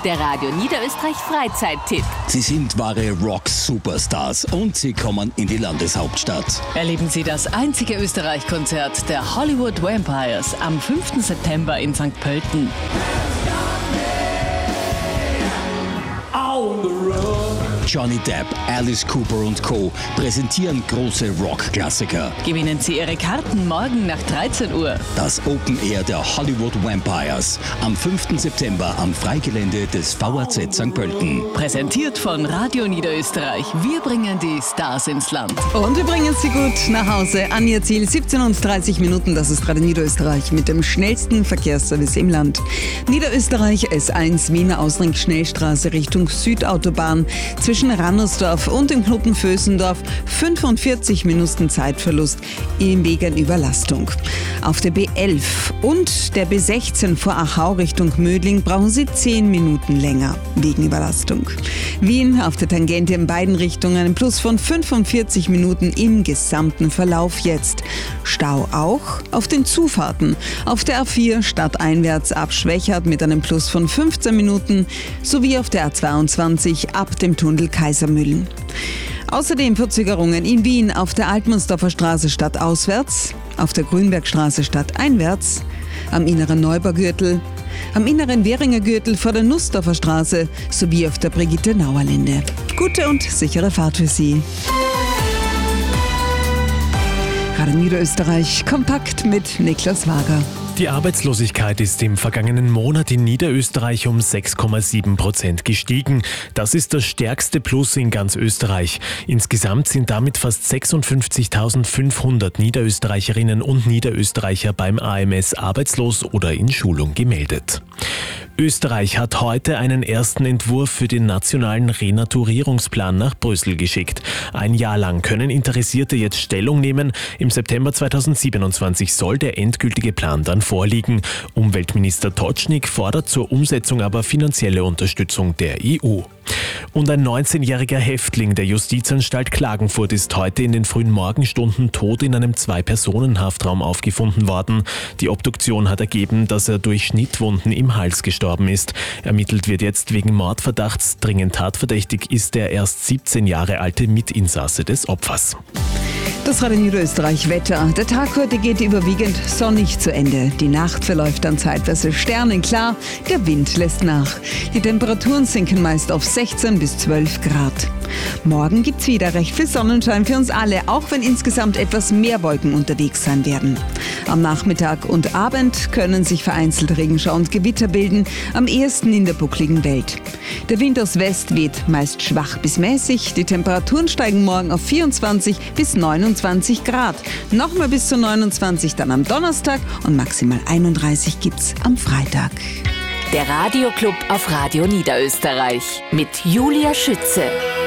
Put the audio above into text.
der Radio Niederösterreich Freizeit-Tipp. Sie sind wahre Rock-Superstars und sie kommen in die Landeshauptstadt. Erleben Sie das einzige Österreich-Konzert der Hollywood Vampires am 5. September in St. Pölten. Johnny Depp, Alice Cooper und Co. präsentieren große Rock-Klassiker. Gewinnen Sie Ihre Karten morgen nach 13 Uhr. Das Open Air der Hollywood Vampires am 5. September am Freigelände des VAZ St. Pölten. Präsentiert von Radio Niederösterreich. Wir bringen die Stars ins Land. Und wir bringen sie gut nach Hause an ihr Ziel. 17:30 Minuten, das ist Radio Niederösterreich mit dem schnellsten Verkehrsservice im Land. Niederösterreich S1 Wiener Ausring-Schnellstraße Richtung Südautobahn. Zwischen Rannersdorf und dem Knoten Vösendorf 45 Minuten Zeitverlust wegen Überlastung. Auf der B11 und der B16 vor Achau Richtung Mödling brauchen Sie 10 Minuten länger wegen Überlastung. Wien auf der Tangente in beiden Richtungen ein Plus von 45 Minuten im gesamten Verlauf jetzt. Stau auch auf den Zufahrten. Auf der A4 stadteinwärts ab Schwächert mit einem Plus von 15 Minuten sowie auf der A22 ab dem Tunnel Kaisermühlen. Außerdem Verzögerungen in Wien auf der Altmannsdorfer Straße stadtauswärts, auf der Grünbergstraße stadteinwärts, am inneren Neubaugürtel, am inneren Währinger Gürtel vor der Nussdorfer Straße sowie auf der Brigitte-Nauer-Linde. Gute und sichere Fahrt für Sie. Radio Niederösterreich kompakt mit Niklas Wager. Die Arbeitslosigkeit ist im vergangenen Monat in Niederösterreich um 6,7% gestiegen. Das ist das stärkste Plus in ganz Österreich. Insgesamt sind damit fast 56.500 Niederösterreicherinnen und Niederösterreicher beim AMS arbeitslos oder in Schulung gemeldet. Österreich hat heute einen ersten Entwurf für den nationalen Renaturierungsplan nach Brüssel geschickt. Ein Jahr lang können Interessierte jetzt Stellung nehmen. Im September 2027 soll der endgültige Plan dann vorliegen. Umweltminister Totschnig fordert zur Umsetzung aber finanzielle Unterstützung der EU. Und ein 19-jähriger Häftling der Justizanstalt Klagenfurt ist heute in den frühen Morgenstunden tot in einem 2-Personen-Haftraum aufgefunden worden. Die Obduktion hat ergeben, dass er durch Schnittwunden im Hals gestorben ist. Ermittelt wird jetzt wegen Mordverdachts. Dringend tatverdächtig ist der erst 17 Jahre alte Mitinsasse des Opfers. Das Radio Niederösterreich Wetter. Der Tag heute geht überwiegend sonnig zu Ende. Die Nacht verläuft dann zeitweise sternenklar. Der Wind lässt nach. Die Temperaturen sinken meist auf 16 bis 12 Grad. Morgen gibt's wieder recht viel Sonnenschein für uns alle, auch wenn insgesamt etwas mehr Wolken unterwegs sein werden. Am Nachmittag und Abend können sich vereinzelt Regenschauer und Gewitter bilden, am ehesten in der buckligen Welt. Der Wind aus West weht meist schwach bis mäßig. Die Temperaturen steigen morgen auf 24 bis 29 Grad. Nochmal bis zu 29 dann am Donnerstag und maximal 31 gibt's am Freitag. Der Radioclub auf Radio Niederösterreich mit Julia Schütze.